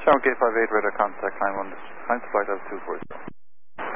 Shark 858 radar contact, climb on this, climb to flight level 240.